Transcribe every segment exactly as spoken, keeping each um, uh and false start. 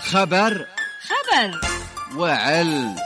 خبر خبر وعلم.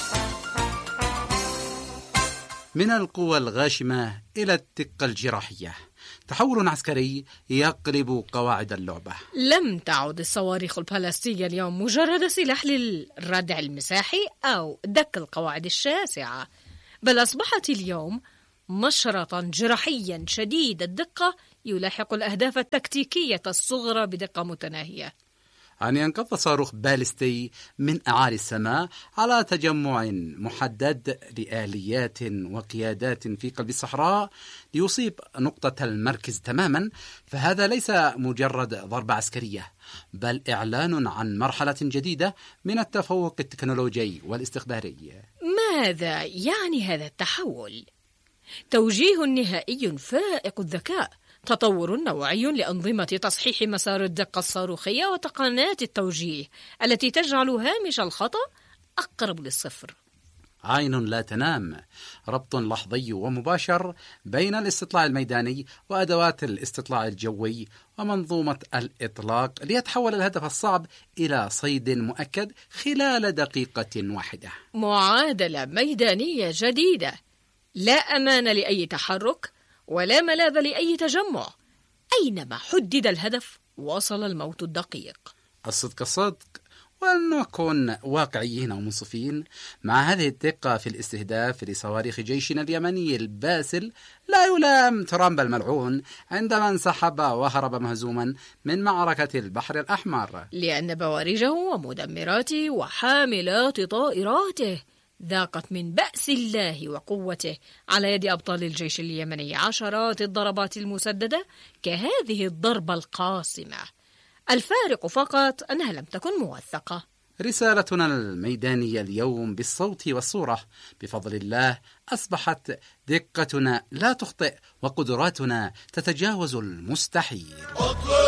من القوى الغاشمة إلى الدقة الجراحية، تحول عسكري يقلب قواعد اللعبة. لم تعد الصواريخ البلاستيكية اليوم مجرد سلاح للردع المساحي أو دك القواعد الشاسعة، بل أصبحت اليوم مشرطا جراحيا شديد الدقة يلاحق الأهداف التكتيكية الصغرى بدقة متناهية. أن ينقض صاروخ باليستي من أعالي السماء على تجمع محدد لآليات وقيادات في قلب الصحراء ليصيب نقطة المركز تماما، فهذا ليس مجرد ضربة عسكرية، بل إعلان عن مرحلة جديدة من التفوق التكنولوجي والاستخباري. ماذا يعني هذا التحول؟ توجيه نهائي فائق الذكاء، تطور نوعي لأنظمة تصحيح مسار الدقة الصاروخية وتقنيات التوجيه التي تجعل هامش الخطأ أقرب للصفر. عين لا تنام، ربط لحظي ومباشر بين الاستطلاع الميداني وأدوات الاستطلاع الجوي ومنظومة الإطلاق ليتحول الهدف الصعب إلى صيد مؤكد خلال دقيقة واحدة. معادلة ميدانية جديدة، لا أمان لأي تحرك ولا ملاذ لأي تجمع. أينما حدد الهدف وصل الموت الدقيق. الصدق الصدق، ولنكن واقعيين ومنصفين. مع هذه الدقة في الاستهداف لصواريخ جيشنا اليمني الباسل، لا يلام ترامب الملعون عندما انسحب وهرب مهزوما من معركة البحر الأحمر، لأن بوارجه ومدمراته وحاملات طائراته ذاقت من بأس الله وقوته على يد أبطال الجيش اليمني عشرات الضربات المسددة كهذه الضربة القاصمة. الفارق فقط أنها لم تكن موثقة. رسالتنا الميدانية اليوم بالصوت والصورة بفضل الله أصبحت دقتنا لا تخطئ وقدراتنا تتجاوز المستحيل.